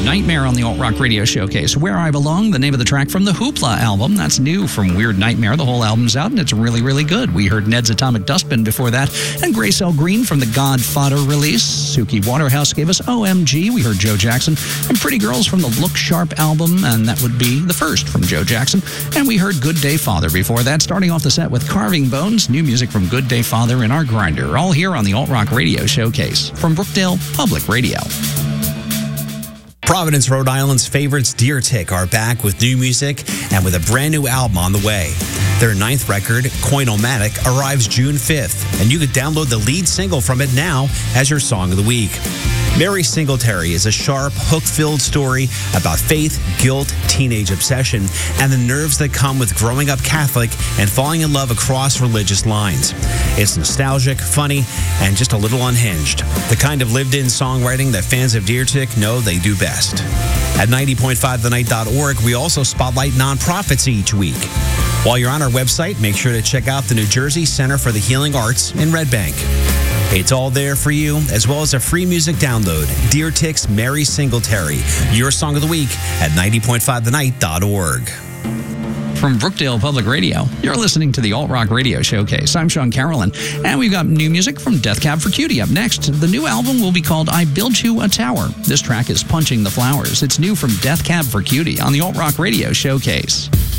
Nightmare on the Alt Rock Radio Showcase. Where I Belong, the name of the track from the Hoopla album. That's new from Weird Nightmare. The whole album's out, and it's really, really good. We heard Ned's Atomic Dustbin before that, and Grace L. Green from the Godfather release. Suki Waterhouse gave us OMG. We heard Joe Jackson, and Pretty Girls from the Look Sharp album, and that would be the first from Joe Jackson. And we heard Good Day Father before that, starting off the set with Carving Bones, new music from Good Day Father and Our Grinder, all here on the Alt Rock Radio Showcase from Brookdale Public Radio. Providence, Rhode Island's favorites, Deer Tick, are back with new music and with a brand new album on the way. Their 9th record, Coin-O-Matic, arrives June 5th, and you can download the lead single from it now as your song of the week. Mary Singletary is a sharp, hook-filled story about faith, guilt, teenage obsession, and the nerves that come with growing up Catholic and falling in love across religious lines. It's nostalgic, funny, and just a little unhinged. The kind of lived-in songwriting that fans of Deer Tick know they do best. At 90.5thenight.org, we also spotlight nonprofits each week. While you're on our website, make sure to check out the New Jersey Center for the Healing Arts in Red Bank. It's all there for you, as well as a free music download. Deer Tick's Mary Singletary, your song of the week at 90.5thenight.org. From Brookdale Public Radio, you're listening to the Alt Rock Radio Showcase. I'm Sean Carolyn, and we've got new music from Death Cab for Cutie up next. The new album will be called I Build You a Tower. This track is Punching the Flowers. It's new from Death Cab for Cutie on the Alt Rock Radio Showcase.